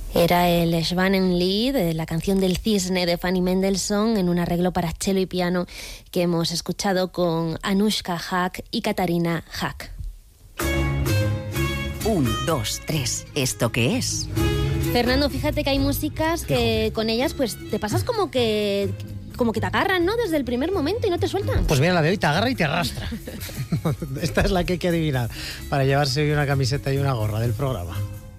Era el Schwanenlied, la canción del cisne de Fanny Mendelssohn, en un arreglo para cello y piano que hemos escuchado con Anushka Hack y Katarina Hack. 1, 2, 3. ¿Esto qué es? Fernando, fíjate que hay músicas que con ellas pues te pasas como que te agarran, ¿no? Desde el primer momento y no te sueltan. Pues mira, la de hoy te agarra y te arrastra. Esta es la que hay que adivinar para llevarse hoy una camiseta y una gorra del programa.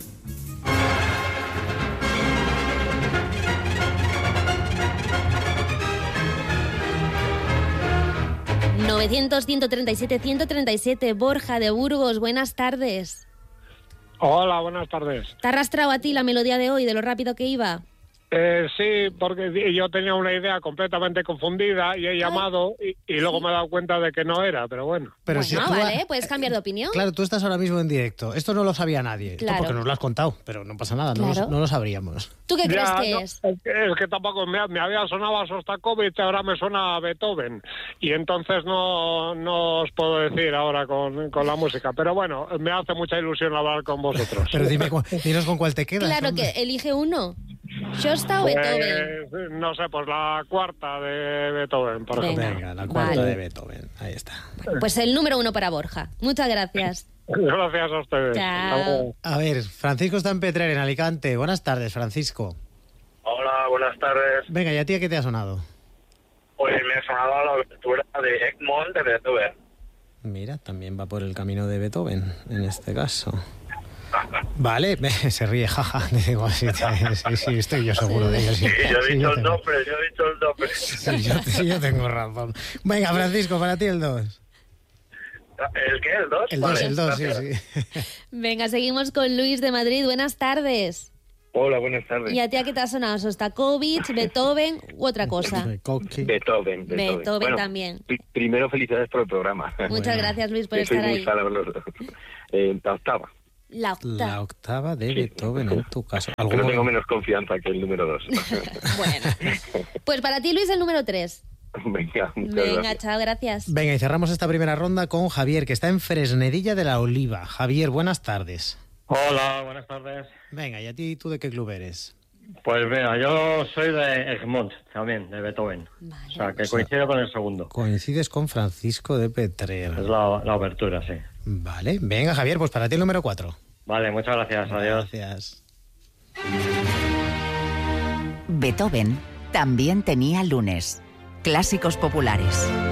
900-137-137, Borja de Burgos, buenas tardes. Hola, buenas tardes. ¿Te ha arrastrado a ti la melodía de hoy, de lo rápido que iba? Sí, porque yo tenía una idea completamente confundida y he llamado y luego me he dado cuenta de que no era, pero bueno. Pero bueno, si vale, puedes cambiar de opinión. Claro, tú estás ahora mismo en directo. Esto no lo sabía nadie. Claro. Esto porque nos lo has contado, pero no pasa nada, Claro. no lo sabríamos. ¿Tú qué crees que No, es? Es que tampoco me había sonado a Sostakovich, ahora me suena a Beethoven. Y entonces no os puedo decir ahora con la música. Pero bueno, me hace mucha ilusión hablar con vosotros. Pero dinos con cuál te quedas. Claro, hombre. que elige uno. ¿Shosta o Beethoven? No sé, pues la cuarta de Beethoven, por ejemplo. Venga, la cuarta Vale. de Beethoven. Ahí está. Pues el número 1 para Borja. Muchas gracias. Gracias a ustedes. Chao. A ver, Francisco está en Petrer, en Alicante. Buenas tardes, Francisco. Hola, buenas tardes. Venga, ¿y a ti a qué te ha sonado? Pues me ha sonado la abertura de Egmont de Beethoven. Mira, también va por el camino de Beethoven, en este caso. Vale, se ríe, jaja. Digo, sí, estoy yo seguro de ello. Sí, yo he dicho el tengo- nombre, Sí, yo tengo razón. Venga, Francisco, para ti el 2. ¿El qué? ¿El 2? El 2, sí. Venga, seguimos con Luis de Madrid. Buenas tardes. Hola, buenas tardes. ¿Y a ti a qué te ha sonado? ¿Sostakovich, Beethoven u otra cosa? Beethoven. Beethoven Bueno, también. Primero, felicidades por el programa. Muchas gracias, Luis, por Yo soy estar muy ahí. fan de verlos. La octava. La octava de Beethoven, en tu caso. Pero tengo menos confianza que el número 2. Bueno, pues para ti, Luis, el número 3. Venga, muchas Venga, gracias. chao, gracias. Venga, y cerramos esta primera ronda con Javier, que está en Fresnedilla de la Oliva. Javier, buenas tardes. Hola, buenas tardes. Venga, ¿y a ti tú de qué club eres? Pues mira, yo soy de Egmont, también, de Beethoven. Vale. O sea, que coincido con el segundo. Coincides con Francisco de Petrer. Es la obertura, sí. Vale, venga, Javier, pues para ti el número 4. Vale, muchas gracias. Adiós. Gracias. Beethoven también tenía lunes. Clásicos populares.